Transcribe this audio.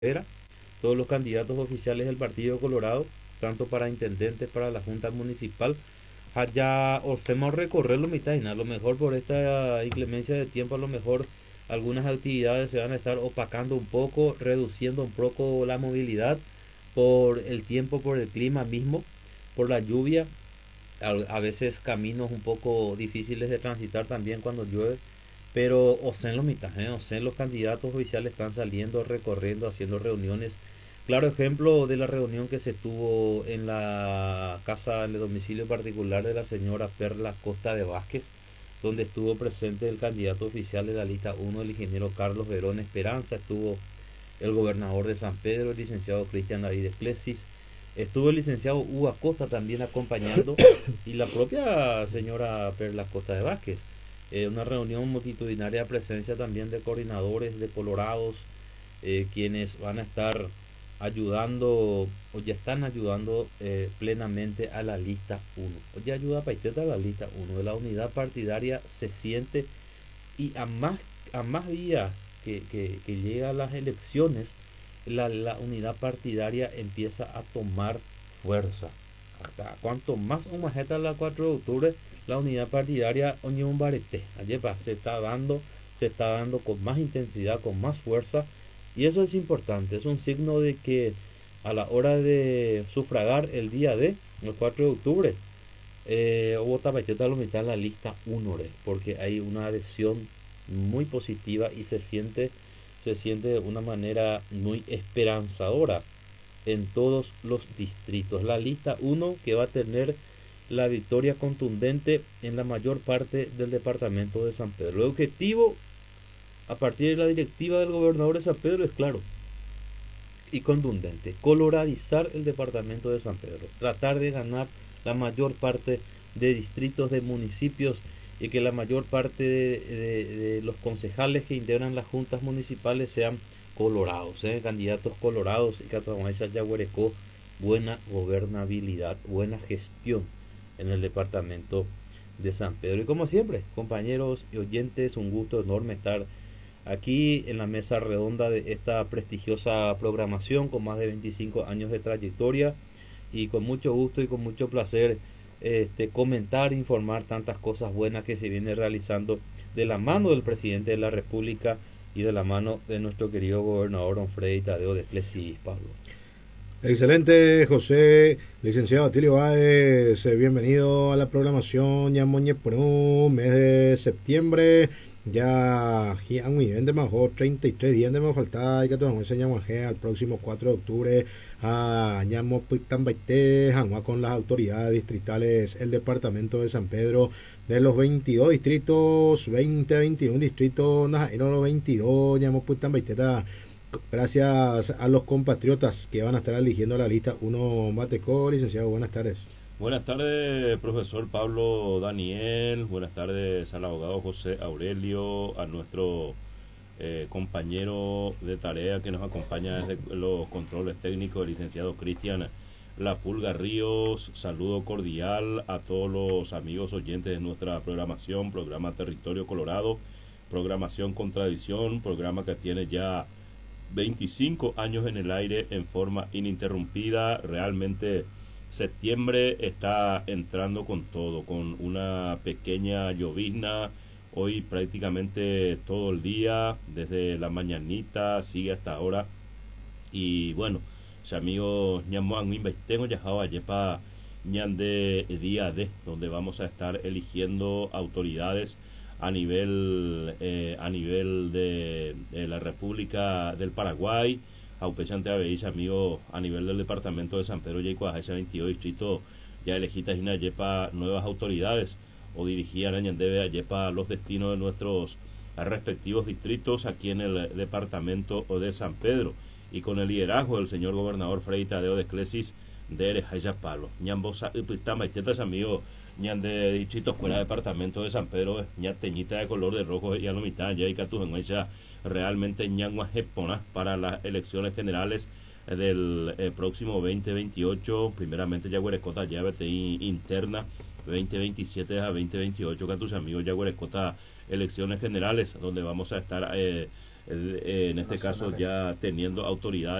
Era todos los candidatos oficiales del Partido Colorado, tanto para intendentes, para la Junta Municipal, allá hacemos recorrer la mitad y nada, a lo mejor por esta inclemencia de tiempo, a lo mejor algunas actividades se van a estar opacando un poco, reduciendo un poco la movilidad por el tiempo, por el clima mismo, por la lluvia, a veces caminos un poco difíciles de transitar también cuando llueve, pero Ocen los mitad, Ocen los candidatos oficiales están saliendo, recorriendo, haciendo reuniones. Claro ejemplo de la reunión que se tuvo en la casa, en el domicilio particular de la señora Perla Costa de Vázquez, donde estuvo presente el candidato oficial de la lista 1, el ingeniero Carlos Verón Esperanza, estuvo el gobernador de San Pedro, el licenciado Cristian David Esclesis, estuvo el licenciado Hugo Acosta también acompañando y la propia señora Perla Costa de Vázquez. Una reunión multitudinaria presencia también de coordinadores de Colorados, quienes van a estar ayudando o ya están ayudando plenamente a la lista 1. Ya ayuda Paiteta a la lista 1 de la unidad partidaria se siente y a más días que llegan las elecciones, la unidad partidaria empieza a tomar fuerza. Hasta cuanto más humajeta la 4 de octubre, la unidad partidaria Oñón Barete, se está dando con más intensidad, con más fuerza, y eso es importante, es un signo de que a la hora de sufragar el día de, el 4 de octubre, hubo tapacheta lo mitad la lista 1, porque hay una adhesión muy positiva y se siente de una manera muy esperanzadora en todos los distritos. La lista 1 que va a tener la victoria contundente en la mayor parte del departamento de San Pedro. El objetivo a partir de la directiva del gobernador de San Pedro es claro y contundente: coloradizar el departamento de San Pedro, tratar de ganar la mayor parte de distritos, de municipios, y que la mayor parte de los concejales que integran las juntas municipales sean colorados, candidatos colorados, y que Catahuaysa Yaguarecó buena gobernabilidad, buena gestión en el departamento de San Pedro. Y como siempre, compañeros y oyentes, un gusto enorme estar aquí en la mesa redonda de esta prestigiosa programación con más de 25 años de trayectoria, y con mucho gusto y con mucho placer comentar, informar tantas cosas buenas que se viene realizando de la mano del presidente de la República y de la mano de nuestro querido gobernador don Freddy Tadeo de Esclesis, Pablo. Excelente, José. Licenciado Atilio Báez, bienvenido a la programación. Ya moñe por un mes de septiembre. Ya muy bien de mejor 33 días de me falta y que todo enseñamos al próximo 4 de octubre a ñamo Puitán Baité, Janua, con las autoridades distritales, el departamento de San Pedro, de los 22 distritos, 21 distritos, no los 22, ñamo Puitán Baité. Gracias a los compatriotas que van a estar eligiendo la lista 1 Mateco. Licenciado, buenas tardes. Buenas tardes, profesor Pablo Daniel. Buenas tardes al abogado José Aurelio, a nuestro compañero de tarea que nos acompaña desde los controles técnicos, el licenciado Cristian La Pulga Ríos. Saludo cordial a todos los amigos oyentes de nuestra programación, programa Territorio Colorado, programación con tradición, programa que tiene ya 25 años en el aire en forma ininterrumpida. Realmente septiembre está entrando con todo, con una pequeña llovizna hoy prácticamente todo el día, desde la mañanita sigue hasta ahora. Y bueno, amigos, tengo ya yepa ñande día de donde vamos a estar eligiendo autoridades a nivel de la República del Paraguay. Aupechante veis, amigo, a nivel del departamento de San Pedro y ese 22 distrito ya elegidas y yepa nuevas autoridades o dirigían a yepa los destinos de nuestros respectivos distritos aquí en el departamento de San Pedro, y con el liderazgo del señor gobernador Freddy Tadeo de Esclesis de Erejaya Palo. Ñambosa Upitama y tetas, amigo, ñan de distrito escuela departamento de San Pedro, ña teñita de color de rojo y a la mitad, ya hay catujenguecha realmente ñangua jepona para las elecciones generales del próximo 2028, primeramente Yaguarecota ya BTI interna 2027 a 2028, que tus amigos Yaguarecota elecciones generales donde vamos a estar en este caso ya teniendo autoridad